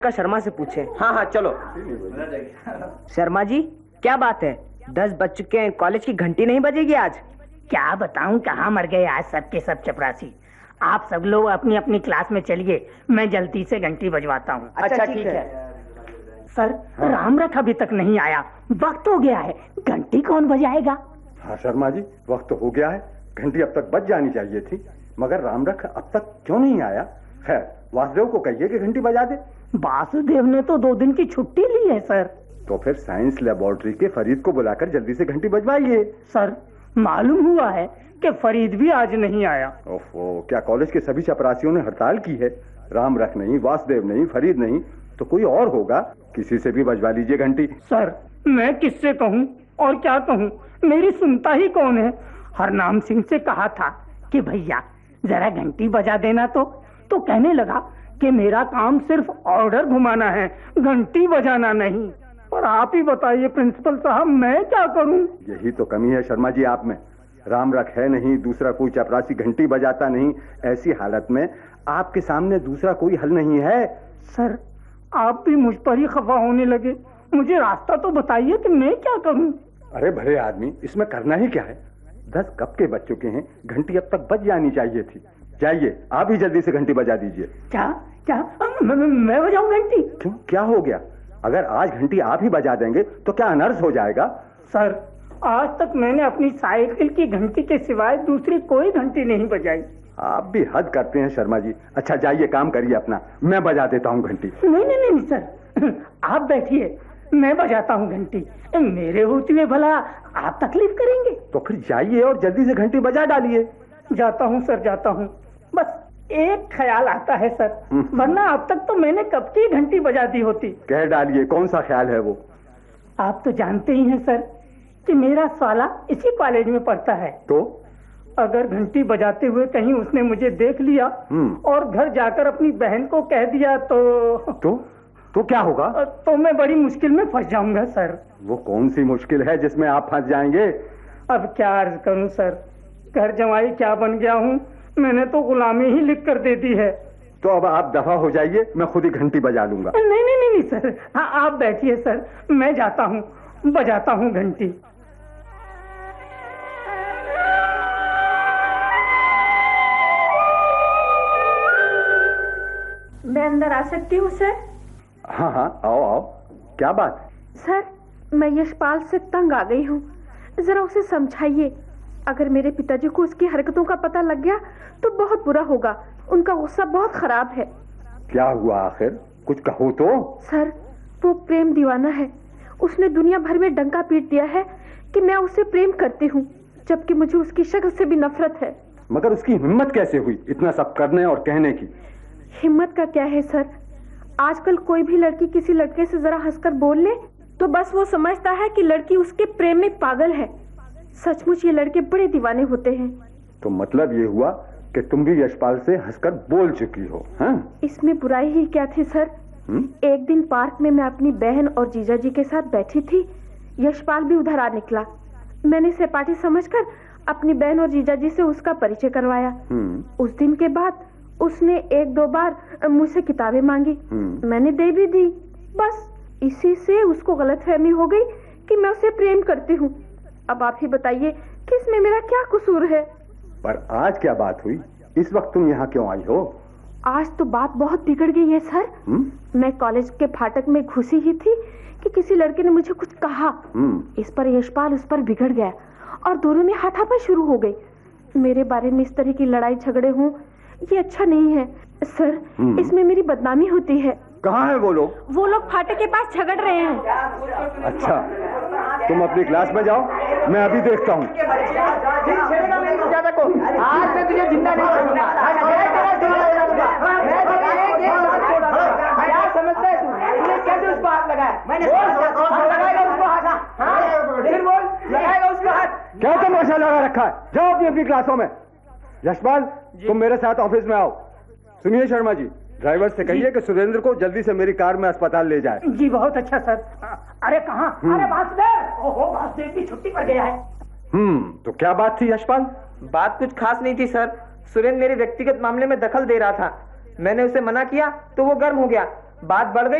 का शर्मा से पूछे। हाँ हाँ चलो। शर्मा जी क्या बात है, 10 बज चुके हैं, कॉलेज की घंटी नहीं बजेगी आज? क्या बताऊं, कहाँ मर गए आज सबके सब चपरासी। आप सब लोग अपनी अपनी क्लास में चलिए, मैं जल्दी से घंटी बजवाता हूँ। अच्छा ठीक है। सर रामरथ अभी तक नहीं आया, वक्त हो गया है, घंटी कौन बजाएगा? हाँ शर्मा जी, वक्त तो हो गया है, घंटी अब तक बज जानी चाहिए थी, मगर रामरथ अब तक क्यों नहीं आया? खैर वासुदेव को कहिए कि घंटी बजा दे। वासुदेव ने तो 2 दिन की छुट्टी ली है सर। तो फिर साइंस लेबोरेटरी के फरीद को बुलाकर जल्दी से घंटी बजवाइए। सर मालूम हुआ है कि फरीद भी आज नहीं आया। ओहो, क्या कॉलेज के सभी चपरासियों ने हड़ताल की है? रामरथ नहीं, वासुदेव नहीं, फरीद नहीं, तो कोई और होगा, किसी से भी बजवा लीजिए घंटी। सर मैं किससे कहूँ और क्या कहूँ, मेरी सुनता ही कौन है। हरनाम सिंह से कहा था कि भैया जरा घंटी बजा देना, तो कहने लगा कि मेरा काम सिर्फ ऑर्डर घुमाना है, घंटी बजाना नहीं। और आप ही बताइए प्रिंसिपल साहब, मैं क्या करूं? यही तो कमी है शर्मा जी आप में। रामरख है नहीं, दूसरा कोई चपरासी घंटी बजाता नहीं, ऐसी हालत में आपके सामने दूसरा कोई हल नहीं है। सर आप भी मुझ पर ही खफा होने लगे, मुझे रास्ता तो बताइए कि मैं क्या करूं? अरे भले आदमी, इसमें करना ही क्या है? 10 कब के बज चुके हैं, घंटी अब तक बज जानी चाहिए थी। जाइए आप ही जल्दी से घंटी बजा दीजिए। क्या क्या मैं बजाऊं घंटी? क्यों, क्या हो गया? अगर आज घंटी आप ही बजा देंगे तो क्या अनर्थ हो जाएगा? सर आज तक मैंने अपनी साइकिल की घंटी के सिवाय दूसरी कोई घंटी नहीं बजाई। आप भी हद करते हैं शर्मा जी। अच्छा जाइए काम करिए अपना, मैं बजा देता हूँ घंटी। नहीं सर, आप बैठिए, मैं बजाता हूँ घंटी। मेरे होते हुए भला आप तकलीफ करेंगे? तो फिर जाइए और जल्दी से घंटी बजा डालिए। जाता हूँ सर, जाता हूँ। बस एक ख्याल आता है सर, वरना अब तक तो मैंने कब की घंटी बजा दी होती। कह डालिए, कौन सा ख्याल है वो? आप तो जानते ही हैं सर कि मेरा साला इसी कॉलेज में पढ़ता है। तो अगर घंटी बजाते हुए कहीं उसने मुझे देख लिया और घर जाकर अपनी बहन को कह दिया तो क्या होगा? तो मैं बड़ी मुश्किल में फंस जाऊंगा सर। वो कौन सी मुश्किल है जिसमें आप फंस जाएंगे? अब क्या अर्ज करूं सर, घर जमाई क्या बन गया हूँ, मैंने तो गुलामी ही लिख कर दे दी है। तो अब आप दफा हो जाइए, मैं खुद ही घंटी बजा लूंगा। नहीं सर, हाँ आप बैठिए सर, मैं जाता हूँ, बजाता हूँ घंटी। मैं अंदर आ सकती हूँ सर? हाँ आओ आओ। क्या बात? सर मैं यशपाल से तंग आ गई हूँ, जरा उसे समझाइए। अगर मेरे पिताजी को उसकी हरकतों का पता लग गया तो बहुत बुरा होगा, उनका गुस्सा बहुत खराब है। क्या हुआ आखिर, कुछ कहो तो। सर वो प्रेम दीवाना है, उसने दुनिया भर में डंका पीट दिया है कि मैं उसे प्रेम करती हूँ, जबकि मुझे उसकी शक्ल से भी नफरत है। मगर उसकी हिम्मत कैसे हुई इतना सब करने और कहने की? हिम्मत का क्या है सर, आजकल कोई भी लड़की किसी लड़के से जरा हंसकर बोल ले तो बस वो समझता है कि लड़की उसके प्रेम में पागल है। सचमुच ये लड़के बड़े दीवाने होते हैं। तो मतलब ये हुआ कि तुम भी यशपाल से हंसकर बोल चुकी हो? हाँ? इसमें बुराई ही क्या थी सर? एक दिन पार्क में मैं अपनी बहन और जीजाजी के साथ बैठी थी, यशपाल भी उधर आ निकला। मैंने सहपाठी समझकर अपनी बहन और जीजाजी से उसका परिचय करवाया। उस दिन के बाद उसने 1-2 बार मुझसे किताबें मांगी, मैंने दे भी दी। बस इसी से उसको गलतफहमी हो गई कि मैं उसे प्रेम करती हूँ। अब आप ही बताइए कि इसमें मेरा क्या कसूर है? पर आज क्या बात हुई, इस वक्त तुम यहाँ क्यों आई हो? आज तो बात बहुत बिगड़ गई है सर। मैं कॉलेज के फाटक में घुसी ही थी कि किसी लड़के ने मुझे कुछ कहा। इस पर यशपाल उस पर बिगड़ गया और दोनों में हाथापाई शुरू हो गई। मेरे बारे में इस तरह की लड़ाई झगड़े हों, ये अच्छा नहीं है सर, इसमें मेरी बदनामी होती है। कहाँ है वो लोग? वो लोग फाटक के पास झगड़ रहे हैं। अच्छा तुम अपनी क्लास में जाओ, मैं अभी देखता हूँ। आज मैं तुझे जिंदा नहीं छोड़ूंगा। क्या समझता है तूने कैसे उसको हाथ लगाया? मैंने लगाएगा उसको हाथ, फिर बोल लगाएगा उसको हाथ। क्या तमाशा लगा रखा है? जाओ अपनी क्लासों में। यशपाल तुम मेरे साथ ऑफिस में आओ। सुनिए शर्मा जी, ड्राइवर से कहिए कि सुरेंद्र को जल्दी से मेरी कार में अस्पताल ले जाए। जी बहुत अच्छा सर। अरे कहाँ? अरे वासुदेव, ओहो वासुदेव की छुट्टी पर गया है। तो क्या बात थी यशपाल? बात कुछ खास नहीं थी सर, सुरेंद्र मेरे व्यक्तिगत मामले में दखल दे रहा था। मैंने उसे मना किया तो वो गर्म हो गया बात बढ़ गई